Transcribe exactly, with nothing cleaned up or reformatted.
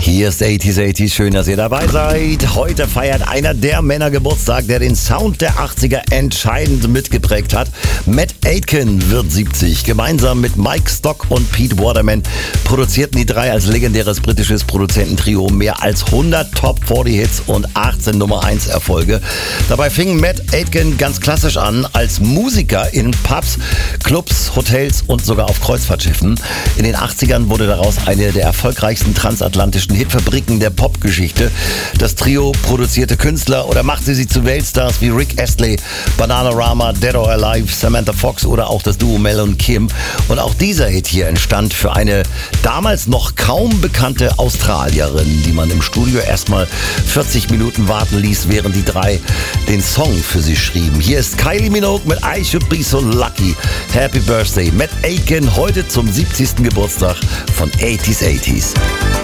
Hier ist achtziger achtzig, schön, dass ihr dabei seid. Heute feiert einer der Männer Geburtstag, der den Sound der achtziger entscheidend mitgeprägt hat. Matt Aitken wird siebzig. Gemeinsam mit Mike Stock und Pete Waterman produzierten die drei als legendäres britisches Produzententrio mehr als hundert Top vierzig Hits und achtzehn Nummer eins Erfolge. Dabei fing Matt Aitken ganz klassisch an, als Musiker in Pubs, Clubs, Hotels und sogar auf Kreuzfahrtschiffen. In den achtzigern wurde daraus eine der erfolgreichsten transatlantischen Hitfabriken der Popgeschichte. Das Trio produzierte Künstler oder machte sie zu Weltstars wie Rick Astley, Bananarama, Dead or Alive, Samantha Fox oder auch das Duo Mel und Kim. Und auch dieser Hit hier entstand für eine damals noch kaum bekannte Australierin, die man im Studio erstmal vierzig Minuten warten ließ, während die drei den Song für sie schrieben. Hier ist Kylie Minogue mit I Should Be So Lucky. Happy Birthday, Matt Aitken, heute zum siebzigsten Geburtstag von achtziger achtzig.